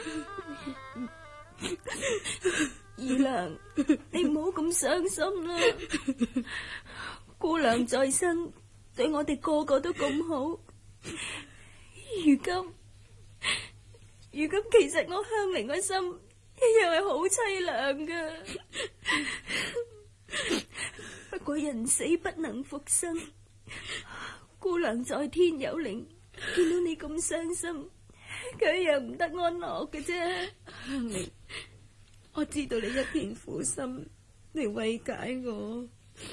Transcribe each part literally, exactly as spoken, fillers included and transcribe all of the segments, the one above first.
二娘，你唔好咁傷心啦。姑娘在生，對我哋個個都咁好。如今，如今其實我香菱個心又係好凄涼噶。不過人死不能復生，姑娘在天有靈，見到你咁傷心，佢又唔得安樂嘅啫。 香菱，我知道你一片苦心嚟慰解我，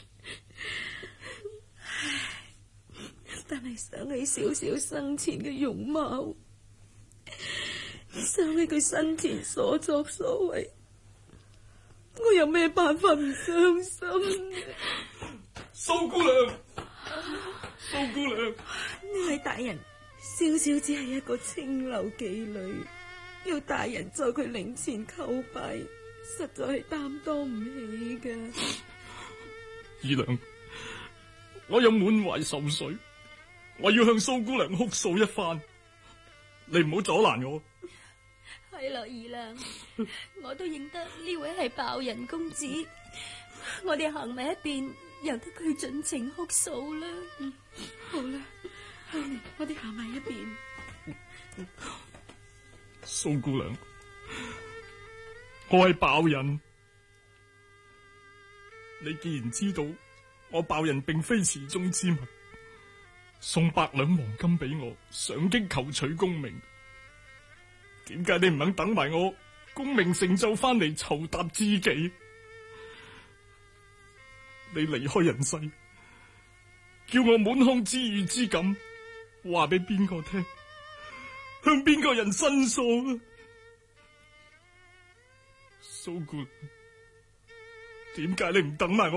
唉，但係想起少少生前嘅容貌，想起佢生前所作所為，我有咩辦法唔傷心？ 蘇姑娘，蘇姑娘， 呢位大人，少少只係一個清流妓女，要大人在佢靈前叩拜，實在係擔當唔起㗎。 二娘，我有滿懷愁緒，我要向蘇姑娘哭訴一番，你唔好阻攔我。 係咯，二娘，我都認得呢位係鮑人公子，我哋行埋一邊，由得佢盡情哭訴啦。 嗯，好啦，我哋行埋一邊。 蘇姑娘，我係鮑人，你既然知道我鮑人並非池中之物，送百兩黃金俾我，上京求取功名。點解你唔肯等埋我功名成就翻嚟酬答知己？你離開人世，叫我滿腔知遇之感話俾邊個聽，向邊個人申訴啊？蘇姑娘，點解你唔等埋我